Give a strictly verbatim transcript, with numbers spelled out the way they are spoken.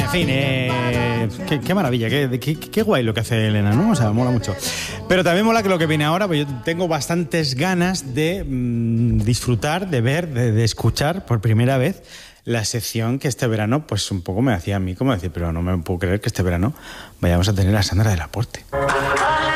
en fin, eh, qué, qué maravilla, qué, qué, qué guay lo que hace Elena, ¿no? O sea, mola mucho. Pero también mola que lo que viene ahora, pues yo tengo bastantes ganas de mmm, disfrutar, de ver, de, de escuchar por primera vez la sección que este verano, pues un poco me hacía a mí como decir, pero no me puedo creer que este verano vayamos a tener a Sandra del Aporte.